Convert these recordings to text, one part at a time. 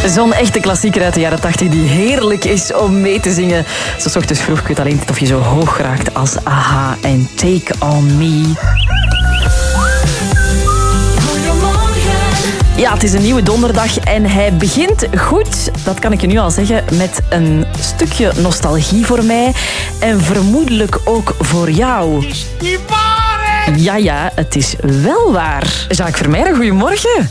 Zo'n echte klassieker uit de jaren 80 die heerlijk is om mee te zingen. Zo 's ochtends vroeg, ik weet alleen niet of je zo hoog raakt als AHA en Take On Me. Ja, het is een nieuwe donderdag en hij begint goed, dat kan ik je nu al zeggen, met een stukje nostalgie voor mij en vermoedelijk ook voor jou. Is niet waar, hè? Ja, het is wel waar. Jacques Vermeijren, goedemorgen.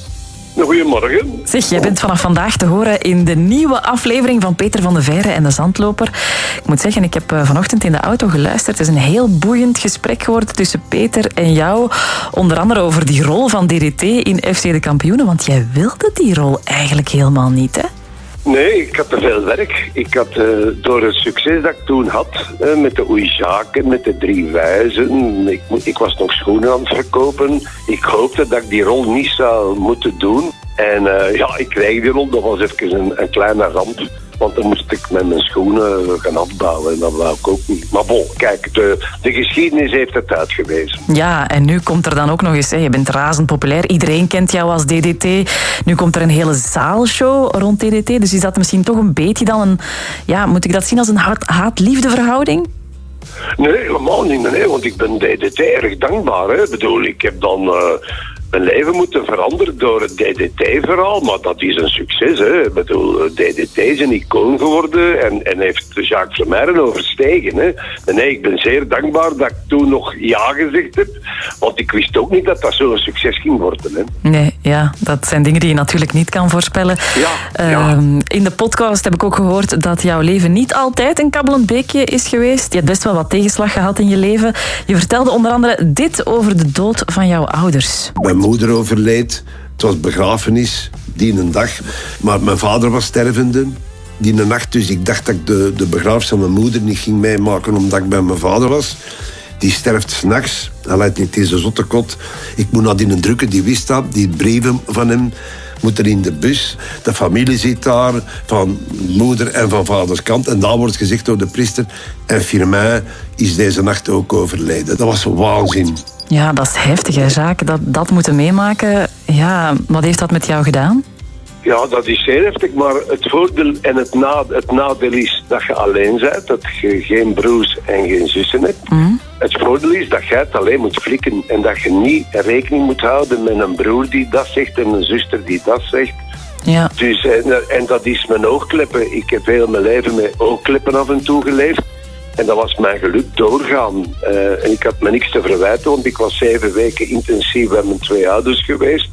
Goedemorgen. Zeg, jij bent vanaf vandaag te horen in de nieuwe aflevering van Peter van de Veire en de Zandloper. Ik moet zeggen, ik heb vanochtend in de auto geluisterd. Het is een heel boeiend gesprek geworden tussen Peter en jou. Onder andere over die rol van DDT in FC de Kampioenen. Want jij wilde die rol eigenlijk helemaal niet, hè? Nee, ik had te veel werk. Ik had door het succes dat ik toen had, met de Oei Jacques, met de Drie Wijzen, ik was nog schoenen aan het verkopen. Ik hoopte dat ik die rol niet zou moeten doen. En ik kreeg die rol, dat was even een kleine ramp. Want dan moest ik met mijn schoenen gaan afbouwen en dat wou ik ook niet. Maar bon, kijk, de geschiedenis heeft het uitgewezen. Ja, en nu komt er dan ook nog eens, hè, je bent razend populair. Iedereen kent jou als DDT. Nu komt er een hele zaalshow rond DDT. Dus is dat misschien toch een beetje dan een... Ja, moet ik dat zien als een haat-liefde verhouding? Nee, helemaal niet. Nee, want ik ben DDT erg dankbaar. Hè. Ik bedoel, ik heb dan... mijn leven moeten veranderen door het DDT-verhaal, maar dat is een succes. Hè. Ik bedoel, DDT is een icoon geworden en heeft Jacques Vermeijren overstegen. Hè. En nee, ik ben zeer dankbaar dat ik toen nog ja gezegd heb, want ik wist ook niet dat dat zo'n succes ging worden. Hè. Nee, ja, dat zijn dingen die je natuurlijk niet kan voorspellen. Ja. In de podcast heb ik ook gehoord dat jouw leven niet altijd een kabbelend beekje is geweest. Je hebt best wel wat tegenslag gehad in je leven. Je vertelde onder andere dit over de dood van jouw ouders. Mijn moeder overleed, het was begrafenis, die een dag. Maar mijn vader was stervende, die een nacht. Dus ik dacht dat ik de begrafenis van mijn moeder niet ging meemaken omdat ik bij mijn vader was. Die sterft 's nachts, hij leidt niet in zijn zottekot. Ik moet nadien drukken, die wist dat, die brieven van hem. Moet er in de bus. De familie zit daar, van moeder en van vaders kant. En daar wordt gezegd door de priester. En Firmin is deze nacht ook overleden. Dat was waanzin. Ja, dat is heftig, hè, Jacques. Dat moeten meemaken. Ja, wat heeft dat met jou gedaan? Ja, dat is zeer heftig, maar het voordeel en het nadeel is dat je alleen bent, dat je geen broers en geen zussen hebt. Mm. Het voordeel is dat jij het alleen moet flikken en dat je niet rekening moet houden met een broer die dat zegt en een zuster die dat zegt. Ja. Dus, en dat is mijn oogkleppen. Ik heb heel mijn leven met oogkleppen af en toe geleefd. En dat was mijn geluk, doorgaan. En ik had me niks te verwijten, want ik was 7 weken intensief bij mijn 2 ouders geweest.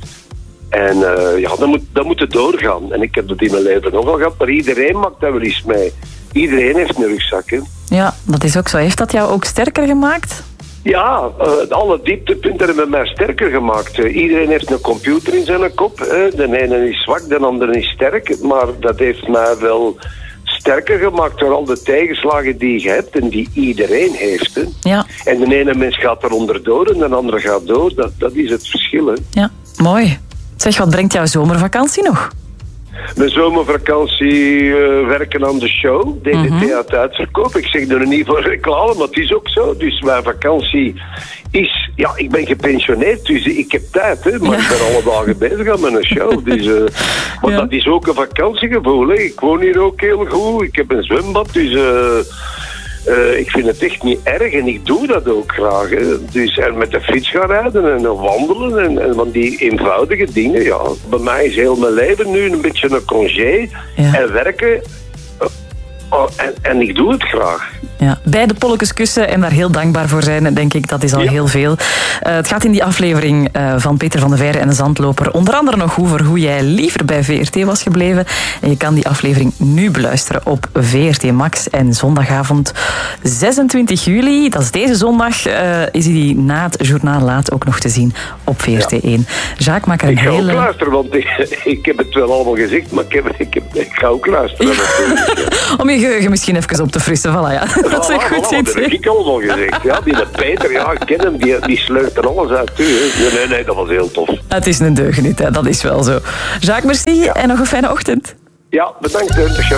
En dat moet het doorgaan. En ik heb dat in mijn leven nogal gehad, maar iedereen maakt dat wel eens mee. Iedereen heeft een rugzak, hè. Ja, dat is ook zo. Heeft dat jou ook sterker gemaakt? Ja, alle dieptepunten hebben mij sterker gemaakt. Iedereen heeft een computer in zijn kop. De ene is zwak, de andere is sterk. Maar dat heeft mij wel sterker gemaakt door al de tegenslagen die je hebt en die iedereen heeft. Hè. Ja. En de ene mens gaat er onderdoor en de andere gaat door. Dat is het verschil. Hè. Ja, mooi. Zeg, wat brengt jouw zomervakantie nog? Mijn zomervakantie werken aan de show. DDT uit uitverkoop. Ik zeg er niet voor reclame, maar het is ook zo. Dus mijn vakantie is... Ja, ik ben gepensioneerd, dus ik heb tijd. Hè, maar ik ben alle dagen bezig aan mijn show. Dus, maar dat is ook een vakantiegevoel. Hè. Ik woon hier ook heel goed. Ik heb een zwembad, dus... ik vind het echt niet erg en ik doe dat ook graag. Hè. Dus en met de fiets gaan rijden en wandelen en van die eenvoudige dingen. Ja. Bij mij is heel mijn leven nu een beetje een congé en werken. En ik doe het graag. Ja, beide polletjes kussen en daar heel dankbaar voor zijn, denk ik, dat is al heel veel. Het gaat in die aflevering van Peter van de Veire en de Zandloper onder andere nog over hoe jij liever bij VRT was gebleven. En je kan die aflevering nu beluisteren op VRT Max. En zondagavond 26 juli, dat is deze zondag, is die na het journaal laat ook nog te zien op VRT1. Jacques, maak er een hele... Ik ga ook luisteren, want ik heb het wel allemaal gezegd, maar ik ga ook luisteren. Om je geheugen misschien even op te frissen, voilà, ja. Dat is een goed idee. Dat heb ik allemaal gezegd. Ja, die Peter, ja, ik ken hem, die sleurt er alles uit. Nee, dat was heel tof. Het is een deugeniet, hè. Dat is wel zo. Jacques, merci en nog een fijne ochtend. Ja, bedankt. De show.